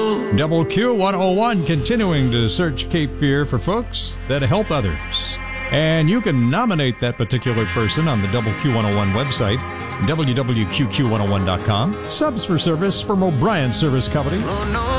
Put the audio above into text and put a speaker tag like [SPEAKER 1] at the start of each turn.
[SPEAKER 1] Double Q 101 continuing to search Cape Fear for folks that help others. And you can nominate that particular person on the Double Q101 website, www.qqq101.com. Subs for service from O'Brien Service Company.